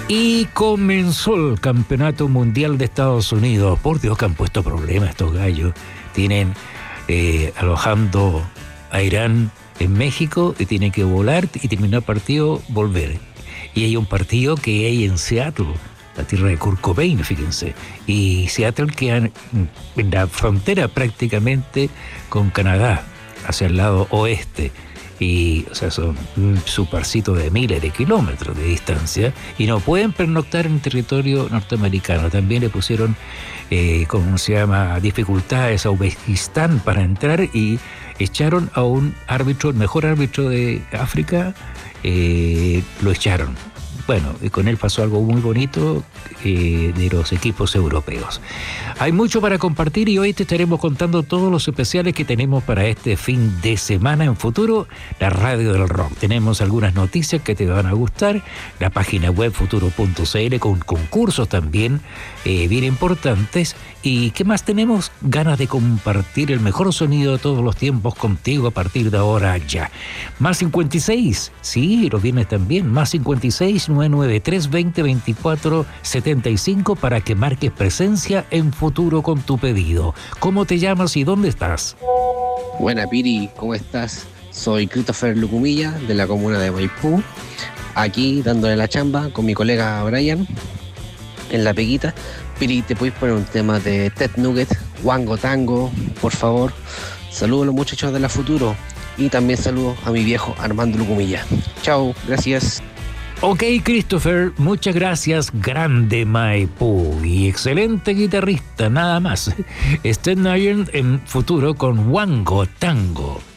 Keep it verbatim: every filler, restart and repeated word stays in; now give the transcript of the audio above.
Y comenzó el Campeonato Mundial de Estados Unidos. Por Dios que han puesto problemas estos gallos. Tienen eh, alojando a Irán en México y tienen que volar y terminar el partido, volver. Y hay un partido que hay en Seattle, la tierra de Kurt Cobain, fíjense. Y Seattle queda en la frontera prácticamente con Canadá, hacia el lado oeste. Y, o sea, son un supercito de miles de kilómetros de distancia y no pueden pernoctar en territorio norteamericano. También le pusieron, eh, ¿cómo se llama?, dificultades a Uzbekistán para entrar y echaron a un árbitro, el mejor árbitro de África, eh, lo echaron. Bueno, con él pasó algo muy bonito eh, de los equipos europeos. Hay mucho para compartir y hoy te estaremos contando todos los especiales que tenemos para este fin de semana en Futuro, la radio del rock. Tenemos algunas noticias que te van a gustar, la página web futuro punto c l con concursos también eh, bien importantes. ¿Y qué más tenemos? Ganas de compartir el mejor sonido de todos los tiempos contigo a partir de ahora ya. Más cincuenta y seis, sí, los viernes también, más cincuenta y seis, nueve nueve tres, veinte, veinticuatro, setenta y cinco para que marques presencia en Futuro con tu pedido. ¿Cómo te llamas y dónde estás? Buena, Piri, ¿cómo estás? Soy Christopher Lucumilla, de la comuna de Maipú, aquí dándole la chamba con mi colega Brian en la peguita. Piri, ¿te puedes poner un tema de Ted Nugget, Wango Tango, por favor? Saludos a los muchachos de la Futuro y también saludos a mi viejo Armando Lucumilla. Chao, gracias. Ok, Christopher, muchas gracias, grande Maipú y excelente guitarrista, nada más. Ted Nugget en Futuro con Wango Tango.